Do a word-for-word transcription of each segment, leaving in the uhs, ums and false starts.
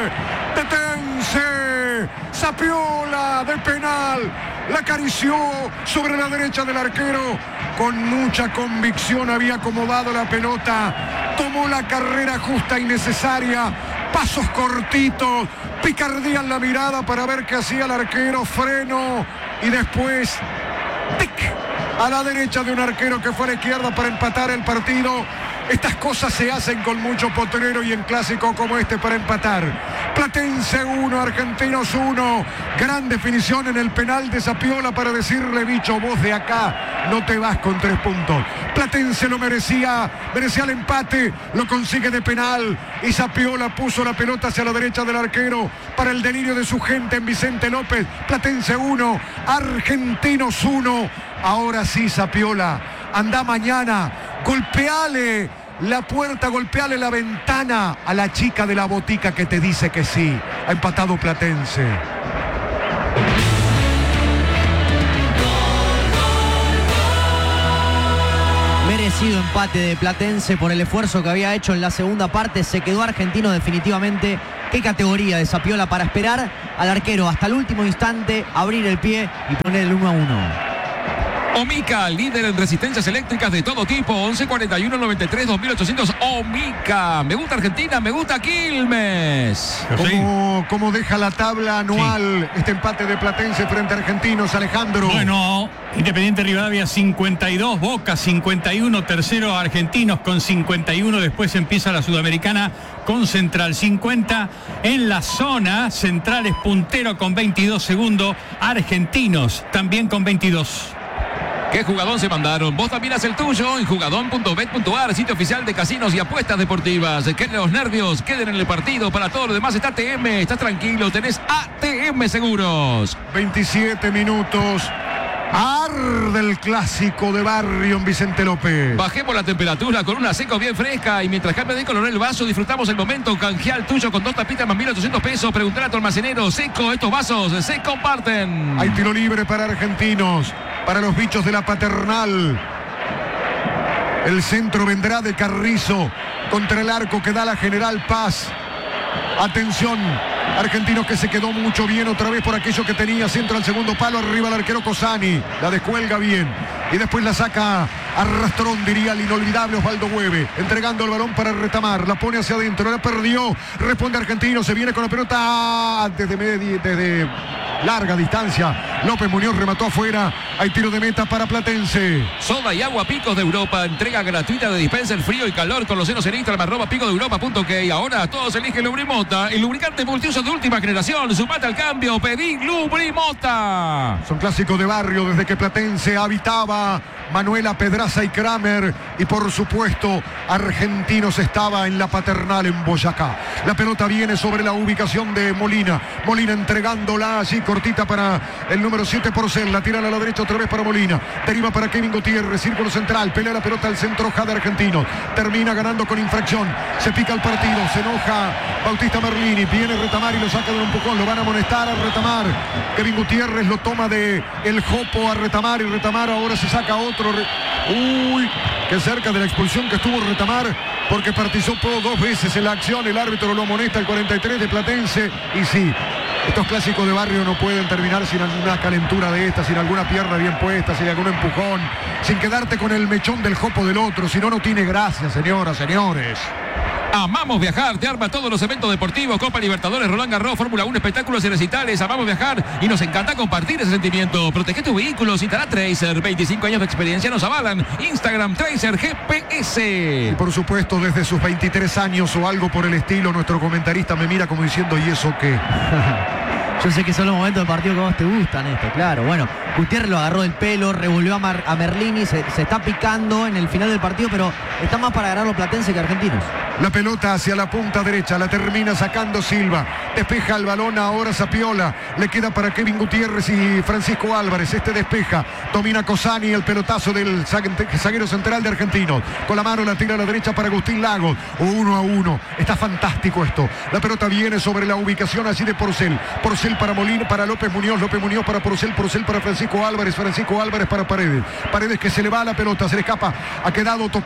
Detense. Zapiola de penal. La acarició sobre la derecha del arquero. Con mucha convicción había acomodado la pelota. Tomó la carrera justa y necesaria. Pasos cortitos. Picardía en la mirada para ver qué hacía el arquero. Freno. Y después... ¡tic! A la derecha de un arquero que fue a la izquierda para empatar el partido. Estas cosas se hacen con mucho potrero y en clásico como este para empatar. Platense uno, Argentinos uno. Gran definición en el penal de Zapiola para decirle, bicho, vos de acá no te vas con tres puntos. Platense lo merecía, merecía el empate, lo consigue de penal y Zapiola puso la pelota hacia la derecha del arquero para el delirio de su gente en Vicente López. Platense uno, Argentinos uno. Ahora sí, Zapiola, anda mañana, golpeale la puerta, golpeale la ventana a la chica de la botica que te dice que sí. Ha empatado Platense. Merecido empate de Platense por el esfuerzo que había hecho en la segunda parte. Se quedó Argentino definitivamente. Qué categoría de Zapiola para esperar al arquero hasta el último instante, abrir el pie y poner el uno a uno. Omica, líder en resistencias eléctricas de todo tipo. Once cuarenta y uno noventa y tres dos mil ochocientos. Omica. Me gusta Argentina, me gusta Quilmes. ¿Cómo, cómo deja la tabla anual sí. este empate de Platense frente a Argentinos, Alejandro? Bueno, Independiente Rivadavia cincuenta y dos, Boca cincuenta y uno, tercero Argentinos con cincuenta y uno. Después empieza la Sudamericana con Central cincuenta. En la zona, Central es puntero con veintidós, segundo Argentinos también con veintidós. ¿Qué jugadón se mandaron? Vos también haz el tuyo en jugadón punto bet punto ar, sitio oficial de casinos y apuestas deportivas. Que los nervios queden en el partido. Para todo lo demás está A T M. Estás tranquilo, tenés A T M Seguros. veintisiete minutos. Arde el clásico de barrio en Vicente López. Bajemos la temperatura con una seco bien fresca. Y mientras Jaime de color el vaso, disfrutamos el momento. Canjea el tuyo con dos tapitas más mil ochocientos pesos. Preguntar a tu almacenero. Seco, estos vasos se comparten. Hay tiro libre para Argentinos. Para los bichos de la Paternal. El centro vendrá de Carrizo contra el arco que da la General Paz. Atención, Argentinos que se quedó mucho bien otra vez por aquello que tenía. Centro al segundo palo, arriba el arquero Cosani. La descuelga bien y después la saca arrastrón, diría el inolvidable Osvaldo Hueve, entregando el balón para Retamar. La pone hacia adentro, la perdió. Responde Argentino, se viene con la pelota desde, media, desde larga distancia. López Muñoz remató afuera. Hay tiro de meta para Platense. Soda y agua Picos de Europa. Entrega gratuita de dispenser frío y calor con los senos en Instagram, arroba pico de europa punto ok. Ahora todos eligen Lubrimota, el lubricante multiuso de última generación. Sumate al cambio, pedí Lubrimota. Son clásicos de barrio desde que Platense habitaba Manuela, Pedraza y Kramer. Y por supuesto, Argentinos estaba en la Paternal en Boyacá. La pelota viene sobre la ubicación de Molina. Molina entregándola allí cortita para el número siete Porcel. La tiran a la derecha otra vez para Molina. Deriva para Kevin Gutiérrez. Círculo central. Pelea la pelota al centro Jade Argentino. Termina ganando con infracción. Se pica el partido. Se enoja Bautista Merlini. Viene Retamar y lo saca de un empujón. Lo van a amonestar a Retamar. Kevin Gutiérrez lo toma de el jopo a Retamar. Y Retamar ahora se saca otro. Uy, que cerca de la expulsión que estuvo Retamar, porque participó dos veces en la acción. El árbitro lo amonesta el cuarenta y tres de Platense. Y sí, estos clásicos de barrio no pueden terminar sin alguna calentura de esta, sin alguna pierna bien puesta, sin algún empujón, sin quedarte con el mechón del jopo del otro. Si no, no tiene gracia, señoras, señores. Amamos viajar, te arma todos los eventos deportivos, Copa Libertadores, Roland Garros, Fórmula uno, espectáculos y recitales. Amamos viajar y nos encanta compartir ese sentimiento. Protege tu vehículo, citará Tracer. veinticinco años de experiencia nos avalan. Instagram Tracer G P S. Y por supuesto, desde sus veintitrés años o algo por el estilo, nuestro comentarista me mira como diciendo, ¿y eso qué? Yo sé que son los momentos del partido que a vos te gustan esto, claro. Bueno, Gutiérrez lo agarró del pelo, revolvió a, Mar, a Merlini, se, se está picando en el final del partido, pero está más para ganarlo Platense que Argentinos. La pelota hacia la punta derecha, la termina sacando Silva. Despeja el balón ahora Zapiola. Le queda para Kevin Gutiérrez y Francisco Álvarez. Este despeja. Domina Cosani, el pelotazo del zaguero central de Argentinos. Con la mano la tira a la derecha para Agustín Lagos. Uno a uno. Está fantástico esto. La pelota viene sobre la ubicación así de Porcel. Porcel para Molina, para López Muñoz. López Muñoz para Porcel. Porcel para Francisco Álvarez. Francisco Álvarez para Paredes. Paredes que se le va a la pelota, se le escapa. Ha quedado tocado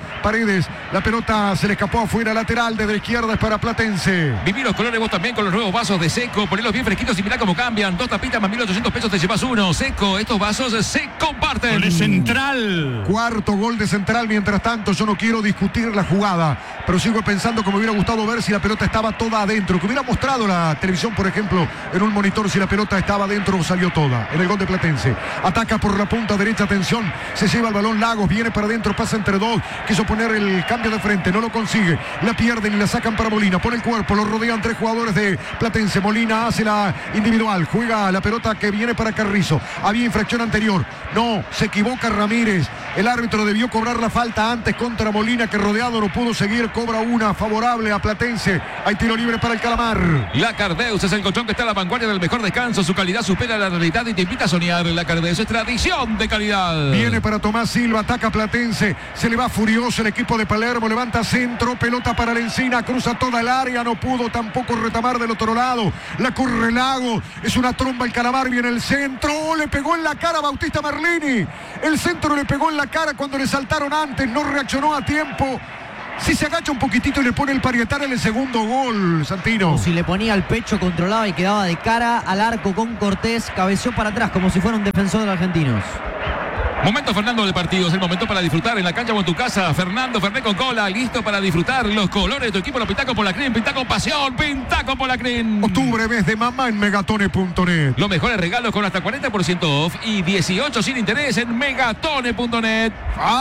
Paredes, la pelota se le escapó afuera, lateral desde la izquierda es para Platense. Viví los colores vos también con los nuevos vasos de Seco. Ponelos bien fresquitos y mirá cómo cambian. Dos tapitas más mil ochocientos pesos te llevas uno. Seco, estos vasos se comparten. Gol de Central. Cuarto gol de Central. Mientras tanto, yo no quiero discutir la jugada, pero sigo pensando que me hubiera gustado ver si la pelota estaba toda adentro. Que hubiera mostrado la televisión, por ejemplo, en un monitor si la pelota estaba adentro o salió toda. En el gol de Platense. Ataca por la punta derecha, atención. Se lleva el balón Lagos, viene para adentro, pasa entre dos. Quiso poner el cambio de frente, no lo consigue. La pierden y la sacan para Molina. Pone el cuerpo, lo rodean tres jugadores de Platense. Molina hace la individual, juega la pelota que viene para Carrizo. Había infracción anterior. No, se equivoca Ramírez. El árbitro debió cobrar la falta antes contra Molina, que rodeado no pudo seguir. Cobra una favorable a Platense. Hay tiro libre para el Calamar. La Cardeus es el colchón que está a la vanguardia del mejor descanso. Su calidad supera la realidad y te invita a soñar. La Cardeus es tradición de calidad. Viene para Tomás Silva, ataca Platense. Se le va furioso el equipo de Palermo. Levanta centro, pelota para la Encina. Cruza toda el área. No pudo tampoco retamar del otro lado. La corre Lago. Es una tromba el Calamar. Viene el centro. Le pegó en la cara a Bautista Merlini. El centro le pegó en la cara cuando le saltaron antes. No reaccionó a tiempo. Si se agacha un poquitito y le pone el parietal en el segundo gol, Santino. O si le ponía el pecho, controlaba y quedaba de cara al arco con Cortés. Cabeció para atrás como si fuera un defensor de los argentinos. Momento Fernando del partido, es el momento para disfrutar en la cancha o en tu casa. Fernando Fernet con cola, listo para disfrutar los colores de tu equipo. Lo pinta con Polacrin, pinta con pasión, pinta con Polacrin. Octubre, mes de mamá en megatone punto net. Los mejores regalos con hasta cuarenta por ciento off y dieciocho sin interés en megatone punto net.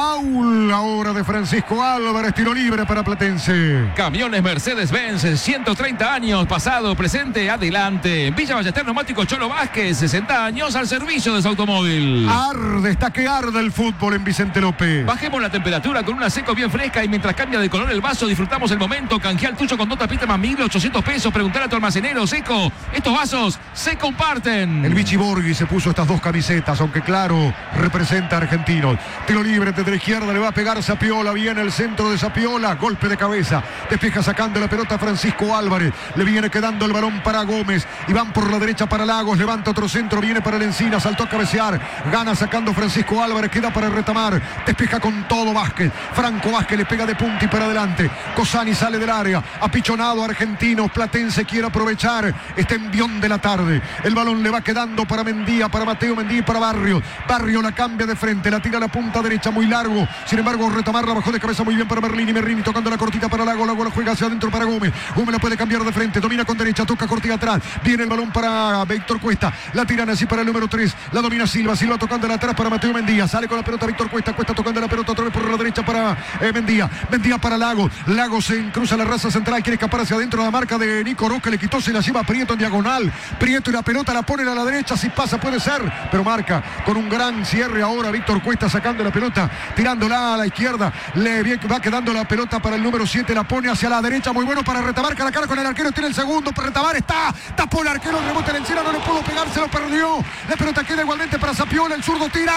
Foul ahora de Francisco Álvarez, tiro libre para Platense. Camiones Mercedes-Benz, ciento treinta años, pasado, presente, adelante. Villa Ballester Neumático Cholo Vázquez, sesenta años al servicio de su automóvil. Arde, está que arde el fútbol en Vicente López. Bajemos la temperatura con una Seco bien fresca y mientras cambia de color el vaso disfrutamos el momento. Canjea el tuyo con dos tapitas más mil ochocientos pesos. Preguntar a tu almacenero. Seco, estos vasos se comparten. El Vichy Borghi se puso estas dos camisetas, aunque claro, representa a argentinos. Tiro libre desde la izquierda, le va a pegar Sapiola. Viene el centro de Sapiola, golpe de cabeza. Despeja sacando la pelota Francisco Álvarez. Le viene quedando el balón para Gómez. Y van por la derecha para Lagos. Levanta otro centro, viene para la Encina. Saltó a cabecear. Gana sacando Francisco Álvarez, queda para retamar, despeja con todo Vázquez, Franco Vázquez le pega de punta y para adelante, Cosani sale del área, apichonado Argentinos, Platense quiere aprovechar este envión de la tarde, el balón le va quedando para Mendía, para Mateo Mendía y para Barrio, Barrio la cambia de frente, la tira a la punta derecha muy largo, sin embargo retamar la bajó de cabeza muy bien para Merlini, Merlini tocando la cortita para Lago, Lago la juega hacia adentro para Gómez, Gómez la puede cambiar de frente, domina con derecha, toca cortita atrás, viene el balón para Víctor Cuesta, la tiran así para el número tres, la domina Silva, Silva tocando la atrás para Mateo Mendía, sale con la pelota Víctor Cuesta, Cuesta tocando la pelota otra vez por la derecha para eh, Mendía, Mendía para Lago, Lago se cruza la raza central, quiere escapar hacia adentro de la marca de Nico Roque, le quitó, se la lleva Prieto en diagonal, Prieto y la pelota la ponen a la derecha, si pasa puede ser, pero marca con un gran cierre ahora Víctor Cuesta sacando la pelota, tirándola a la izquierda, le va quedando la pelota para el número siete, la pone hacia la derecha, muy bueno para retabar cara a cara con el arquero, tiene el segundo, para retabar está, tapó el arquero, el rebote en la encina, no le pudo pegar, se lo perdió, la pelota queda igualmente para Sapiola, el zurdo tira,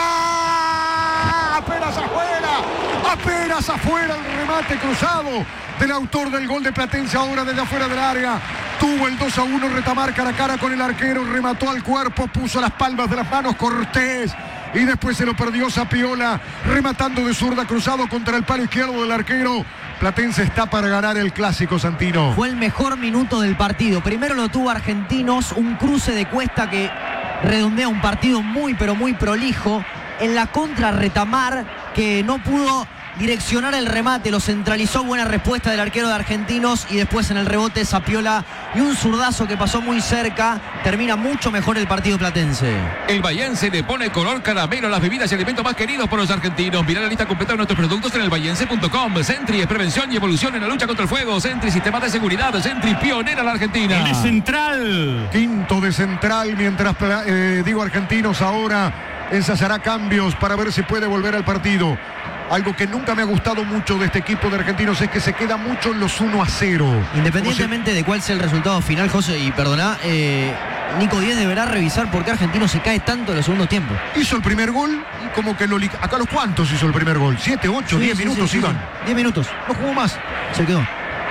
apenas afuera, apenas afuera el remate cruzado del autor del gol de Platense ahora desde afuera del área. Tuvo el dos a uno, retamar cara a cara con el arquero, remató al cuerpo, puso las palmas de las manos Cortés y después se lo perdió Sapiola, rematando de zurda cruzado contra el palo izquierdo del arquero. Platense está para ganar el clásico, Santino. Fue el mejor minuto del partido. Primero lo tuvo Argentinos, un cruce de Cuesta que redondea un partido muy pero muy prolijo. En la contra Retamar, que no pudo direccionar el remate, lo centralizó, buena respuesta del arquero de Argentinos y después en el rebote Sapiola y un zurdazo que pasó muy cerca, termina mucho mejor el partido platense. El Bahiense le pone color caramelo a las bebidas y alimentos más queridos por los argentinos. Mirá la lista completa de nuestros productos en el bahiense punto com. Sentry es prevención y evolución en la lucha contra el fuego. Sentry, sistema de seguridad. Sentry, pionera en la Argentina. En el Central. Quinto de Central, mientras eh, digo Argentinos ahora ensayará cambios para ver si puede volver al partido. Algo que nunca me ha gustado mucho de este equipo de Argentinos es que se queda mucho en los uno a cero. Independientemente si... de cuál sea el resultado final, José, y perdona, eh, Nico Díez deberá revisar por qué Argentinos se cae tanto en los segundos tiempos. Hizo el primer gol y como que lo... Acá los cuantos hizo el primer gol. Siete, ocho, sí, diez sí, minutos sí, iban. Sí, diez minutos. No jugó más. Se quedó.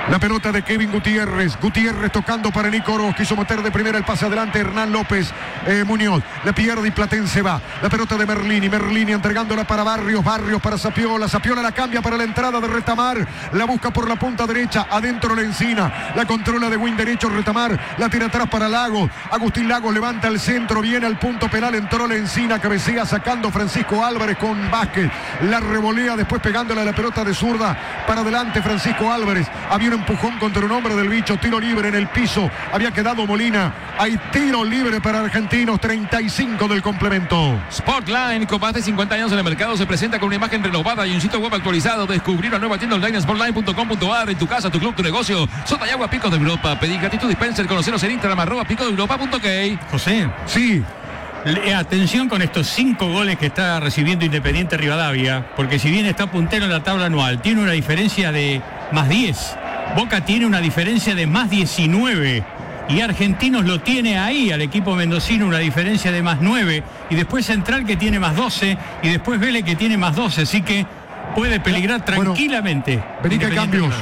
La pelota de Kevin Gutiérrez. Gutiérrez tocando para Nico Oroz. Quiso meter de primera el pase adelante Hernán López eh, Muñoz. La pierde y Platense va. La pelota de Merlini. Merlini entregándola para Barrios. Barrios para Sapiola. Sapiola la cambia para la entrada de Retamar. La busca por la punta derecha. Adentro la Encina. La controla de wing derecho Retamar. La tira atrás para Lagos. Agustín Lagos levanta el centro. Viene al punto penal. Entró la Encina. Cabecea sacando Francisco Álvarez con Vázquez. La revolea después pegándole a la pelota de zurda. Para adelante Francisco Álvarez. Había un empujón contra un hombre del bicho, tiro libre en el piso, había quedado Molina, hay tiro libre para Argentinos, treinta y cinco del complemento. Sportline, con más de cincuenta años en el mercado, se presenta con una imagen renovada y un sitio web actualizado. Descubrir una nueva tienda online, sportline punto com punto a r, en tu casa, tu club, tu negocio. Sota y agua Pico de Europa. Pedí gratitud dispenser, conoceros en Instagram, arroba pico de europa punto ok. José. Sí. Le, atención con estos cinco goles que está recibiendo Independiente Rivadavia, porque si bien está puntero en la tabla anual, tiene una diferencia de más diez. Boca tiene una diferencia de más diecinueve y Argentinos lo tiene ahí al equipo mendocino, una diferencia de más nueve, y después Central que tiene más doce y después Vélez que tiene más doce, así que puede peligrar tranquilamente. Bueno, vení que hay cambios.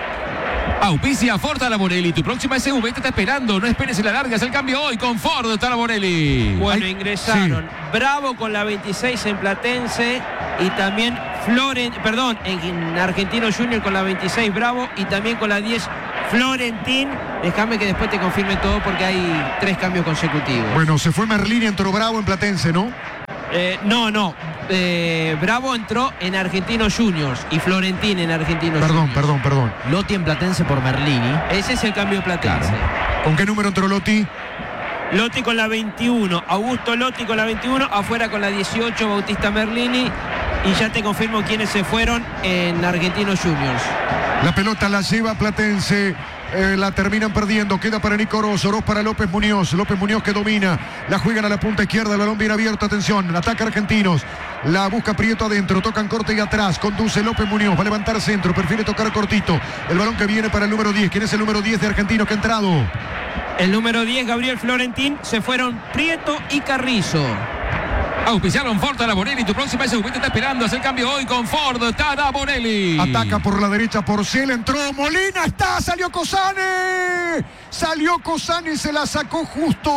Auspicia Ford Talaborelli, tu próxima S U V te está esperando, no esperes en la larga, es el cambio hoy con Ford Talaborelli. Bueno, Ay, ingresaron sí. Bravo con la veintiséis en Platense y también Floren, perdón, en Argentino Junior con la veintiséis Bravo y también con la diez Florentín. Déjame que después te confirme todo porque hay tres cambios consecutivos. Bueno, se fue Merlini, entró Bravo en Platense, ¿no? Eh, no, no. Eh, Bravo entró en Argentinos Juniors y Florentín en Argentinos Perdón, Juniors. perdón, perdón. Lotti en Platense por Merlini. Ese es el cambio Platense. Claro. ¿Con qué número entró Lotti? Lotti con la veintiuno, Augusto Lotti con la veintiuno, afuera con la dieciocho Bautista Merlini, y ya te confirmo quiénes se fueron en Argentinos Juniors. La pelota la lleva Platense. Eh, la terminan perdiendo, queda para Nico Oroz, Oroz para López Muñoz, López Muñoz que domina, la juegan a la punta izquierda, el balón bien abierto, atención, ataca Argentinos, la busca Prieto adentro, tocan corte y atrás, conduce López Muñoz, va a levantar centro, prefiere tocar cortito, el balón que viene para el número diez, ¿quién es el número diez de Argentinos que ha entrado? El número diez, Gabriel Florentín, se fueron Prieto y Carrizo. Auspiciaron Ford Talaborelli, tu próxima S U V te está esperando, hace el cambio hoy con Ford Talaborelli. Ataca por la derecha Porcel, entró Molina, está, salió Cosane, salió Cosane, se la sacó justo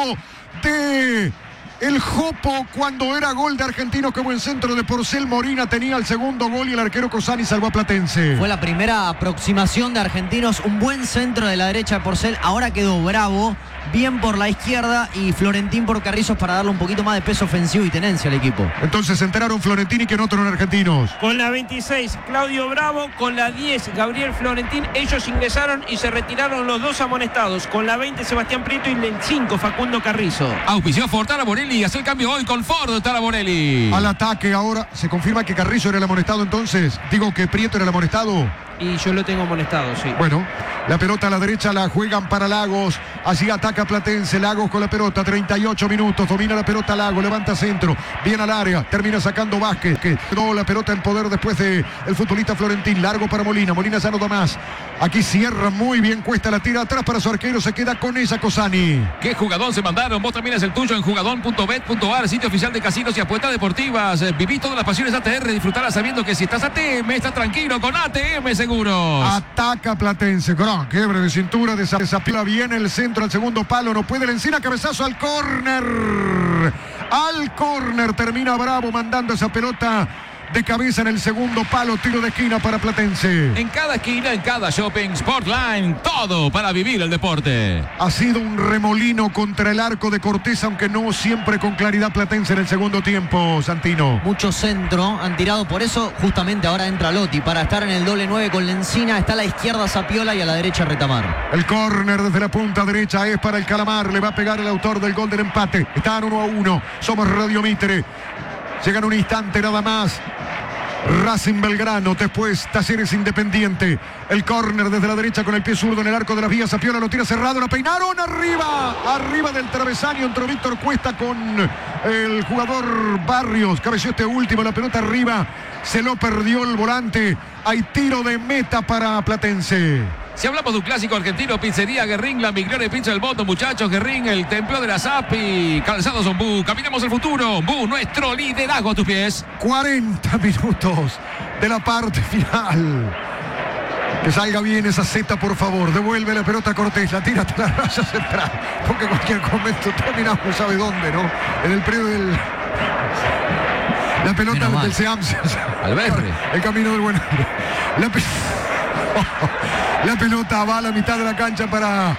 de el Jopo cuando era gol de Argentinos. Qué buen centro de Porcel, Molina tenía el segundo gol y el arquero Cosani salvó a Platense. Fue la primera aproximación de Argentinos, un buen centro de la derecha de Porcel, ahora quedó Bravo, bien por la izquierda y Florentín por Carrizos para darle un poquito más de peso ofensivo y tenencia al equipo. Entonces entraron Florentini que no otro en Argentinos. Con la veintiséis, Claudio Bravo, con la diez, Gabriel Florentín, ellos ingresaron y se retiraron los dos amonestados. Con la veinte, Sebastián Prieto y el cinco, Facundo Carrizo. Auspició Ford Talaborelli, hace el cambio hoy con Ford Talaborelli. Al ataque ahora, ¿se confirma que Carrizo era el amonestado entonces? Digo que Prieto era el amonestado. Y yo lo tengo amonestado, sí. Bueno, la pelota a la derecha la juegan para Lagos. Así ataca Platense. Lagos con la pelota, treinta y ocho minutos. Domina la pelota Lagos, levanta centro. Viene al área, termina sacando Vázquez. Que quedó la pelota en poder después de el futbolista Florentín. Largo para Molina. Molina ya no da más. Aquí cierra muy bien, Cuesta la tira atrás para su arquero. Se queda con esa Cosani. ¿Qué jugadón se mandaron? Vos también es el tuyo en jugadón punto bet punto a r, sitio oficial de casinos y apuestas deportivas. Eh, Viví todas las pasiones A T R. Disfrutarás sabiendo que si estás A T M, estás tranquilo con A T M Seguros. Ataca Platense. Gran quiebre de cintura de Sapiola. Viene el centro al segundo palo. No puede la Encina. Cabezazo al córner. Al córner. Termina Bravo mandando esa pelota de cabeza en el segundo palo, tiro de esquina para Platense. En cada esquina, en cada shopping, Sportline, todo para vivir el deporte. Ha sido un remolino contra el arco de Cortés, aunque no siempre con claridad Platense en el segundo tiempo, Santino. Mucho centro han tirado, por eso justamente ahora entra Lotti para estar en el doble nueve con Lencina. Está a la izquierda Sapiola y a la derecha Retamar. El córner desde la punta derecha es para el Calamar, le va a pegar el autor del gol del empate. Están uno a uno, somos Radio Mitre. Llegan un instante nada más. Racing Belgrano, después Talleres Independiente. El córner desde la derecha con el pie zurdo en el arco de las vías. Sapiola lo tira cerrado, lo peinaron arriba. Arriba del travesaño entró Víctor Cuesta con el jugador Barrios. Cabeció este último, la pelota arriba. Se lo perdió el volante. Hay tiro de meta para Platense. Si hablamos de un clásico argentino, Pizzería Guerrín, la Migliore Pizza del Voto, muchachos. Guerrín, el templo de la S A P I. Calzados Ombú, caminamos el futuro. Ombú, nuestro liderazgo a tus pies. cuarenta minutos de la parte final. Que salga bien esa Z, por favor. Devuelve la pelota a Cortés, la tira hasta la raya central. Porque en cualquier momento terminamos, no sabe dónde, ¿no? En el predio del... La pelota del Seam. Alberre. El camino del buen hombre. La, pe... la pelota va a la mitad de la cancha para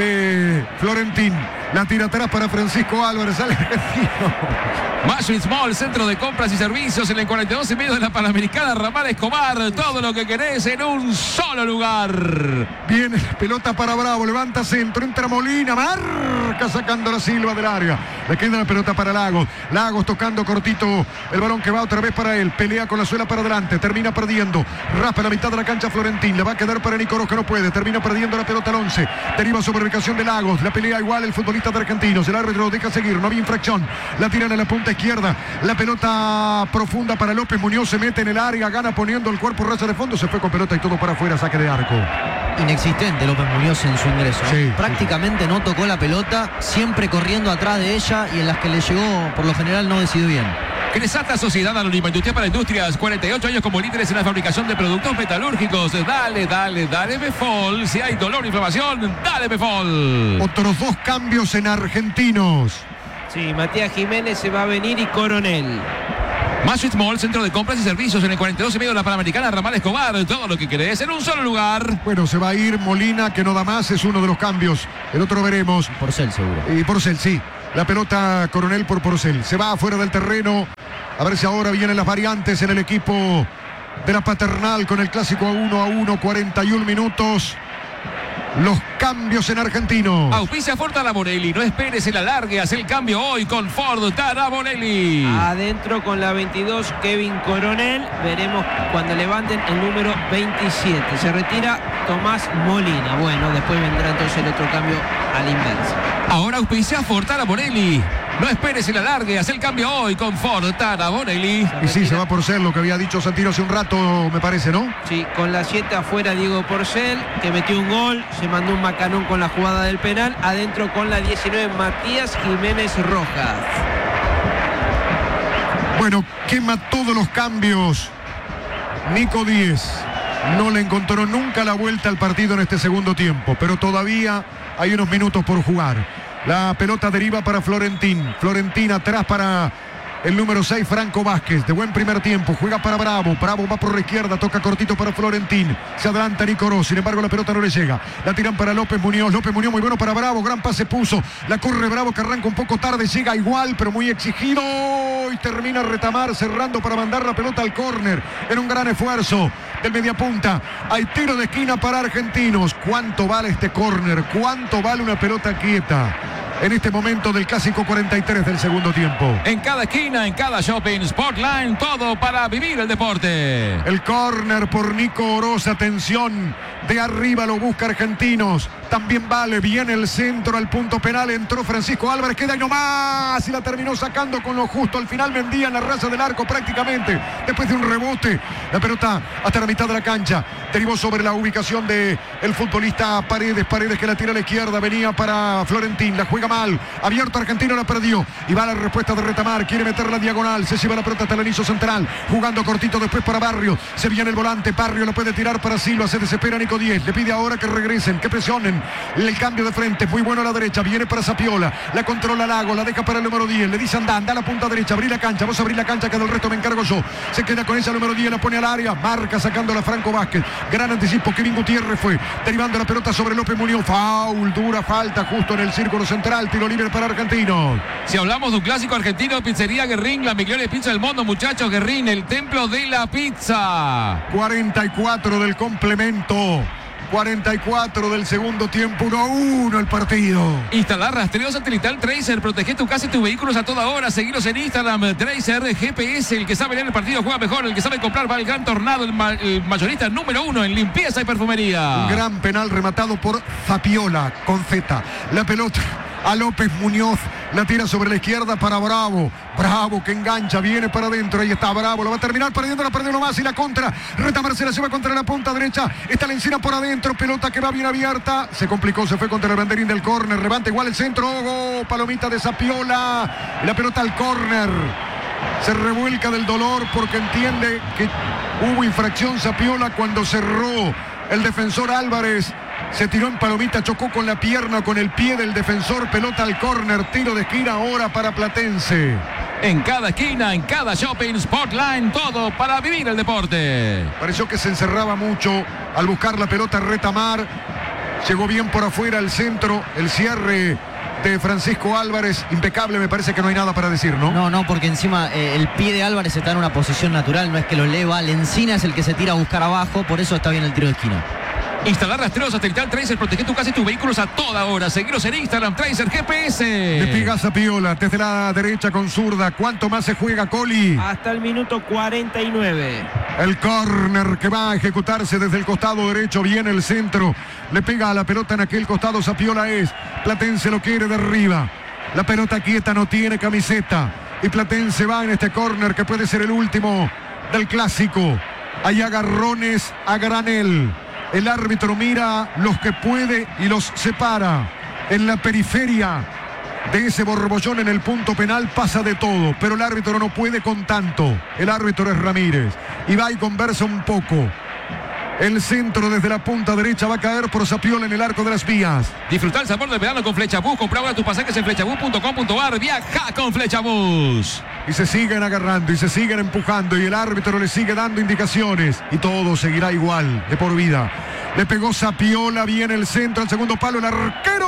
eh, Florentín. La tira atrás para Francisco Álvarez. Sale argentino. Mashwin Small, centro de compras y servicios en el cuarenta y dos y medio de la Panamericana. Ramal Escobar, todo lo que querés en un solo lugar. Viene pelota para Bravo, levanta centro, entra Molina, marca sacando la Silva del área. Le queda la pelota para Lagos. Lagos tocando cortito el balón que va otra vez para él. Pelea con la suela para adelante, termina perdiendo. Raspa la mitad de la cancha Florentín. Le va a quedar para Nico Rojas, que no puede. Termina perdiendo la pelota al once. Deriva sobre ubicación de Lagos. La pelea igual el futbolista de Argentinos. El árbitro lo deja seguir, no había infracción. La tiran a la punta izquierda. La pelota profunda para López Muñoz. Se mete en el área, gana poniendo el cuerpo raya de fondo. Se fue con pelota y todo para afuera, saque de arco. Inexistente López Muñoz en su ingreso. Sí, Prácticamente sí. no tocó la pelota, siempre corriendo atrás de ella y en las que le llegó por lo general no decidió bien. Cresata Sociedad Anónima Industria para Industrias, cuarenta y ocho años como líderes en la fabricación de productos metalúrgicos. Dale, dale, dale Befol. Si hay dolor o inflamación, dale Befol. Otros dos cambios en Argentinos. Sí, Matías Jiménez se va a venir y Coronel. Mashwin Mall, centro de compras y servicios en el cuarenta y dos y medio de la Panamericana. Ramal Escobar, todo lo que querés en un solo lugar. Bueno, se va a ir Molina, que no da más, es uno de los cambios. El otro veremos. Porcel seguro. Y Porcel, sí. La pelota Coronel por Porcel. Se va afuera del terreno. A ver si ahora vienen las variantes en el equipo de la Paternal con el clásico a uno a uno, cuarenta y un minutos. Los cambios en Argentino. Auspicia Ford Taraborelli. No esperes el alargue. Haz el cambio hoy con Ford Taraborelli. Adentro con la veintidós, Kevin Coronel. Veremos cuando levanten el número veintisiete. Se retira Tomás Molina. Bueno, después vendrá entonces el otro cambio a la inversa. Ahora auspicia Ford Taraborelli. No esperes el alargue. Haz el cambio hoy con Ford Taraborelli. Y sí, se va por ser lo que había dicho Santino hace un rato, me parece, ¿no? Sí, con la siete afuera Diego Porcel, que metió un gol, se mandó un macanón con la jugada del penal. Adentro con la diecinueve, Matías Jiménez Rojas. Bueno, quema todos los cambios. Nico Díez no le encontró nunca la vuelta al partido en este segundo tiempo, pero todavía hay unos minutos por jugar. La pelota deriva para Florentín. Florentín atrás para el número seis, Franco Vázquez. De buen primer tiempo. Juega para Bravo. Bravo va por la izquierda. Toca cortito para Florentín. Se adelanta Nico Rojas. Sin embargo, la pelota no le llega. La tiran para López Muñoz. López Muñoz muy bueno para Bravo. Gran pase puso. La corre Bravo, que arranca un poco tarde. Llega igual, pero muy exigido. Y termina Retamar cerrando para mandar la pelota al córner. En un gran esfuerzo del mediapunta. Hay tiro de esquina para Argentinos. ¿Cuánto vale este córner? ¿Cuánto vale una pelota quieta en este momento del clásico cuarenta y tres del segundo tiempo? En cada esquina, en cada shopping, Sportline, todo para vivir el deporte. El córner por Nico Oroz, atención, de arriba lo busca Argentinos. También vale, viene el centro al punto penal, entró Francisco Álvarez, queda ahí nomás y la terminó sacando con lo justo. Al final vendía en la raza del arco prácticamente, después de un rebote, la pelota hasta la mitad de la cancha, derivó sobre la ubicación de el futbolista Paredes, Paredes que la tira a la izquierda, venía para Florentín, la juega mal, abierto Argentino, la perdió, y va la respuesta de Retamar, quiere meter la diagonal, se lleva la pelota hasta el inicio central, jugando cortito después para Barrio, se viene el volante, Barrio lo puede tirar para Silva, se desespera Nico Díez, le pide ahora que regresen, que presionen, el cambio de frente, muy bueno a la derecha, viene para Sapiola, la controla Lago, la deja para el número diez, le dice anda, anda a la punta derecha, abrí la cancha, vos abrí la cancha, que del resto me encargo yo, se queda con esa número diez, la pone al área, marca sacándola Franco Vázquez, gran anticipo, Kevin Gutiérrez fue, derivando la pelota sobre López Muñoz, foul, dura falta justo en el círculo central, tiro libre para Argentinos. Si hablamos de un clásico argentino, Pizzería Guerrín, la mejor pizza del mundo, muchachos, Guerrín, el templo de la pizza. cuarenta y cuatro del complemento. cuarenta y cuatro del segundo tiempo, uno a uno el partido. Instalar rastreo satelital Tracer, protege tu casa y tus vehículos a toda hora. Seguiros en Instagram, Tracer G P S, el que sabe leer el partido juega mejor, el que sabe comprar va al Gran Tornado, el, ma el mayorista número uno en limpieza y perfumería. Un gran penal rematado por Zapiola con Z. La pelota a López Muñoz, la tira sobre la izquierda para Bravo. Bravo que engancha, viene para adentro, ahí está Bravo, lo va a terminar perdiendo, la perdió nomás y la contra. Retamar se la lleva contra la punta derecha, está la encina por adentro, pelota que va bien abierta, se complicó, se fue contra el banderín del córner, levanta igual el centro, oh, palomita de Zapiola, y la pelota al córner. Se revuelca del dolor porque entiende que hubo infracción Zapiola cuando cerró El defensor Álvarez se tiró en palomita, chocó con la pierna, con el pie del defensor, pelota al córner, tiro de esquina ahora para Platense. En cada esquina, en cada shopping, Sportline, todo para vivir el deporte. Pareció que se encerraba mucho al buscar la pelota Retamar. Llegó bien por afuera al centro, el cierre de Francisco Álvarez, impecable, me parece que no hay nada para decir, ¿no? No, no, porque encima eh, el pie de Álvarez está en una posición natural, no es que lo eleva, Lencina es el que se tira a buscar abajo, por eso está bien el tiro de esquina. Instalar rastreos satelital Tracer, protege tu casa y tus vehículos a toda hora. Seguiros en Instagram, Tracer G P S. Despega Zapiola desde la derecha con zurda. ¿Cuánto más se juega, Coli? Hasta el minuto cuarenta y nueve. El córner que va a ejecutarse desde el costado derecho. Viene el centro. Le pega a la pelota en aquel costado. Zapiola es. Platense lo quiere de arriba. La pelota quieta, no tiene camiseta. Y Platense va en este córner que puede ser el último del clásico. Hay agarrones a granel. El árbitro mira los que puede y los separa. En la periferia de ese borbollón en el punto penal pasa de todo, pero el árbitro no puede con tanto. El árbitro es Ramírez y va y conversa un poco. El centro desde la punta derecha va a caer por Zapiola en el arco de las vías. Disfruta el sabor del verano con Flechabús. Compra ahora tus pasajes en flechabús punto com punto a r. Viaja con Flechabús. Y se siguen agarrando y se siguen empujando y el árbitro le sigue dando indicaciones y todo seguirá igual de por vida. Le pegó Zapiola, viene el centro, al segundo palo el arquero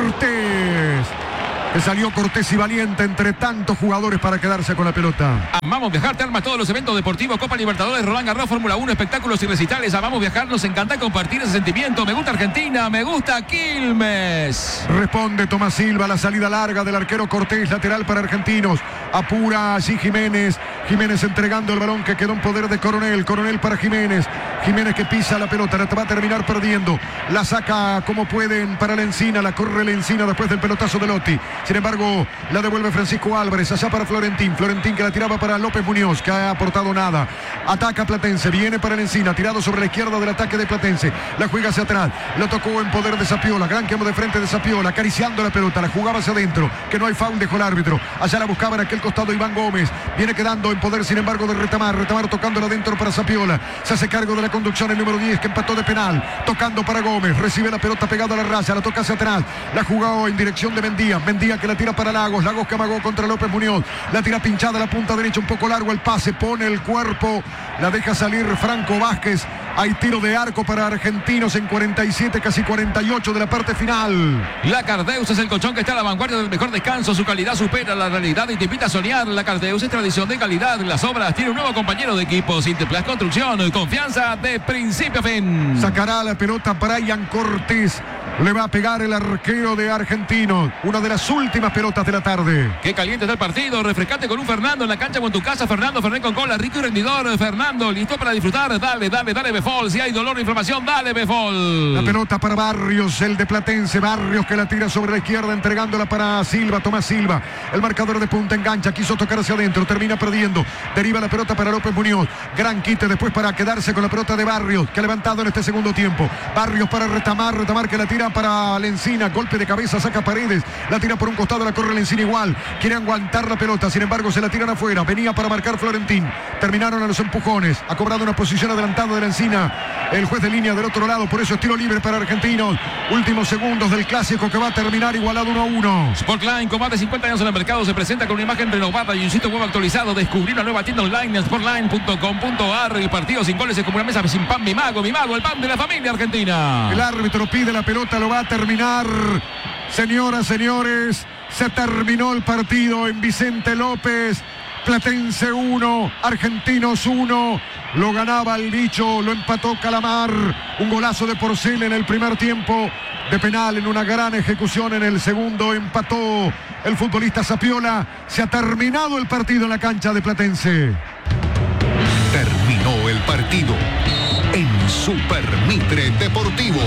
Cortés. Que salió Cortés y valiente entre tantos jugadores para quedarse con la pelota. Amamos viajar, te arma todos los eventos deportivos, Copa Libertadores, Roland Garros, Fórmula uno, espectáculos y recitales. Amamos viajar, nos encanta compartir ese sentimiento. Me gusta Argentina, me gusta Quilmes. Responde Tomás Silva, la salida larga del arquero Cortés, lateral para Argentinos. Apura allí Jiménez. Jiménez entregando el balón que quedó en poder de Coronel. Coronel para Jiménez. Jiménez que pisa la pelota, la va a terminar perdiendo. La saca como pueden para Lencina, la corre Lencina después del pelotazo de Lotti. Sin embargo, la devuelve Francisco Álvarez, allá para Florentín. Florentín que la tiraba para López Muñoz, que ha aportado nada. Ataca Platense, viene para Lencina, tirado sobre la izquierda del ataque de Platense. La juega hacia atrás, lo tocó en poder de Zapiola. Gran quemo de frente de Zapiola, acariciando la pelota, la jugaba hacia adentro. Que no hay foul, dejó el árbitro. Allá la buscaba en aquel costado Iván Gómez. Viene quedando en poder, sin embargo, de Retamar. Retamar tocándola adentro para Zapiola. Se hace cargo de la conducción el número diez, que empató de penal. Tocando para Gómez, recibe la pelota pegada a la raya, la toca hacia atrás. La jugó en dirección de Mendía. Mendía que la tira para Lagos. Lagos que amagó contra López Muñoz. La tira pinchada a la punta derecha, un poco largo el pase. Pone el cuerpo. La deja salir Franco Vázquez. Hay tiro de arco para Argentinos en cuarenta y siete, casi cuarenta y ocho de la parte final. La Cardeus es el colchón que está a la vanguardia del mejor descanso. Su calidad supera la realidad y te invita a soñar. La Cardeus es tradición de calidad. Las obras tiene un nuevo compañero de equipo. Sinterplas Construcción. Confianza de principio a fin. Sacará la pelota Brian Cortés. Le va a pegar el arquero de Argentinos. Una de las últimas pelotas de la tarde. Qué caliente está el partido. Refrescate con un Fernando en la cancha o en tu casa. Fernando Fernet con cola, rico y rendidor. Fernando, listo para disfrutar. Dale, dale, dale Befol. Si hay dolor o inflamación, dale Befol. La pelota para Barrios, el de Platense. Barrios que la tira sobre la izquierda, entregándola para Silva, Tomás Silva. El marcador de punta engancha, quiso tocar hacia adentro, termina perdiendo. Deriva la pelota para López Muñoz. Gran quite después para quedarse con la pelota de Barrios, que ha levantado en este segundo tiempo. Barrios para Retamar, Retamar que la tira para Lencina. Golpe de cabeza, saca Paredes. La tira por un costado, la corre Lencina igual. Quiere aguantar la pelota, sin embargo se la tiran afuera. Venía para marcar Florentín. Terminaron a los empujones. Ha cobrado una posición adelantada de Lencina. El juez de línea del otro lado, por eso es tiro libre para Argentinos. Últimos segundos del clásico que va a terminar igualado uno a uno. Sportline, con más de cincuenta años en el mercado, se presenta con una imagen renovada y un sitio web actualizado. Descubrir la nueva tienda online en sportline punto com punto a r. El partido sin goles es como una mesa sin pan. Mi mago, mi mago, el pan de la familia argentina. El árbitro pide la pelota, lo va a terminar. Señoras, señores, se terminó el partido en Vicente López. Platense uno, Argentinos uno. Lo ganaba el bicho, lo empató Calamar. Un golazo de Porcel en el primer tiempo. De penal en una gran ejecución en el segundo. Empató el futbolista Zapiola. Se ha terminado el partido en la cancha de Platense. Terminó el partido en Super Mitre Deportivo.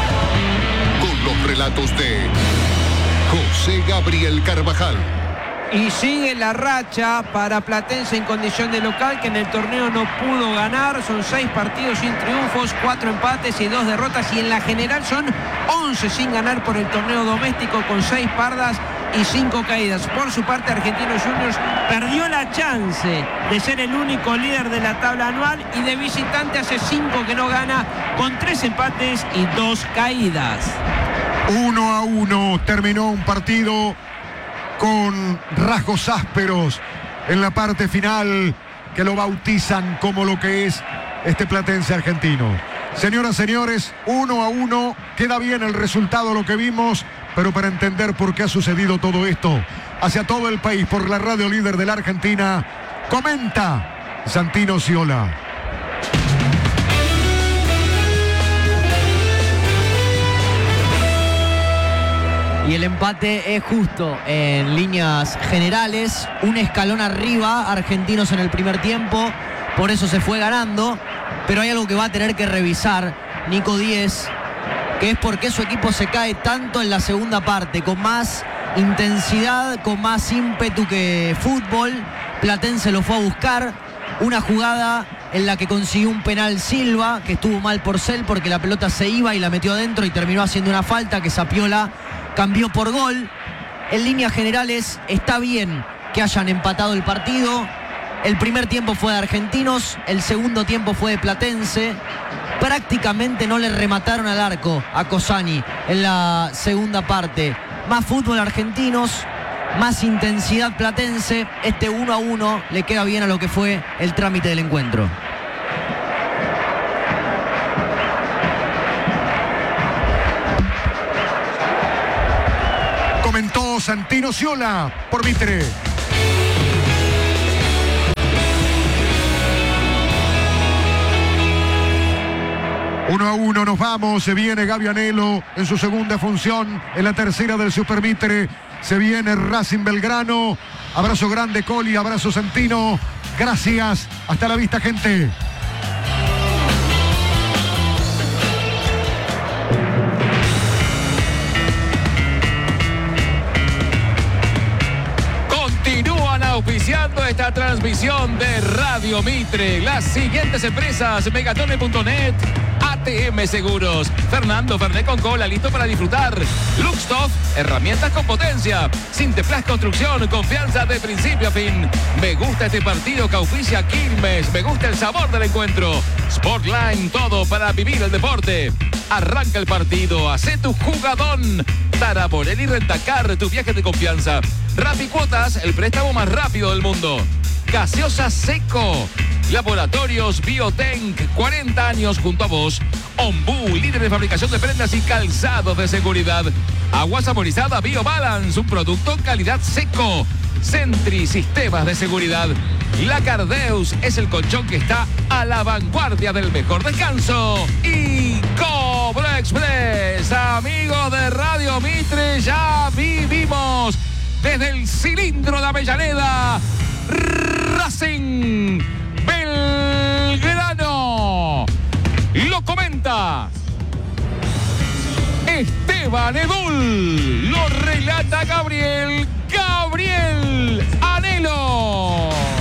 Con los relatos de José Gabriel Carvajal Y sigue la racha para Platense en condición de local, que en el torneo no pudo ganar. Son seis partidos sin triunfos, cuatro empates y dos derrotas. Y en la general son once sin ganar por el torneo doméstico, con seis pardas y cinco caídas. Por su parte, Argentinos Juniors perdió la chance de ser el único líder de la tabla anual, y de visitante hace cinco que no gana, con tres empates y dos caídas. Uno a uno terminó un partido con rasgos ásperos en la parte final, que lo bautizan como lo que es este Platense argentino. Señoras, señores, uno a uno, queda bien el resultado, lo que vimos, pero para entender por qué ha sucedido todo esto, hacia todo el país, por la radio líder de la Argentina, comenta Santino Sciola. Y el empate es justo en líneas generales, un escalón arriba, Argentinos en el primer tiempo, por eso se fue ganando, pero hay algo que va a tener que revisar Nico Díez, que es por qué su equipo se cae tanto en la segunda parte, con más intensidad, con más ímpetu que fútbol. Platense lo fue a buscar, una jugada en la que consiguió un penal Silva, que estuvo mal por Cel porque la pelota se iba y la metió adentro y terminó haciendo una falta que Sapiola cambió por gol. En líneas generales está bien que hayan empatado el partido. El primer tiempo fue de Argentinos, el segundo tiempo fue de Platense. Prácticamente no le remataron al arco a Cosani en la segunda parte. Más fútbol Argentinos, más intensidad Platense. Este uno a uno le queda bien a lo que fue el trámite del encuentro. Comentó Santino Sciola por Mitre. Uno a uno nos vamos, se viene Gaby Anelo en su segunda función, en la tercera del Super Mitre, se viene Racing Belgrano. Abrazo grande Coli, abrazo Santino, gracias, hasta la vista gente. Auspiciando esta transmisión de Radio Mitre, las siguientes empresas: Megatone punto net, A T M Seguros, Fernando Fernet con cola, listo para disfrutar. Luxtoff, herramientas con potencia. Sinteplas Construcción, confianza de principio a fin. Me gusta este partido que auspicia Quilmes, me gusta el sabor del encuentro. Sportline, todo para vivir el deporte. Arranca el partido, hace tu jugadón. Taraborelli Rentacar, tu viaje de confianza. Rapicuotas, el préstamo más rápido del mundo. Gaseosa Seco. Laboratorios Biotenc, cuarenta años junto a vos. Ombú, líder de fabricación de prendas y calzados de seguridad. Agua saborizada BioBalance, un producto calidad Seco. Sentry, sistemas de seguridad. La Cardeus es el colchón que está a la vanguardia del mejor descanso. Y Cobro Express, amigos de Radio Mitre, ya vivimos desde el cilindro de Avellaneda, Racing Belgrano. Lo comenta Esteban Edul, lo relata